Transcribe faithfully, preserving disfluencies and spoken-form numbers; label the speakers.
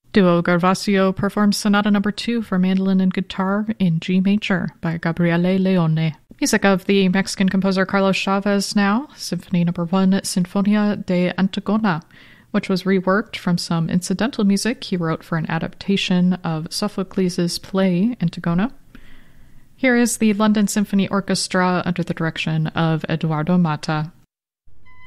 Speaker 1: Duo Gervasio performs Sonata Number two for mandolin and guitar in G major by Gabriele Leone. Music of the Mexican composer Carlos Chavez now, Symphony Number one, Sinfonia de Antigona, which was reworked from some incidental music he wrote for an adaptation of Sophocles' play Antigona. Here is the London Symphony Orchestra under the direction of Eduardo Mata.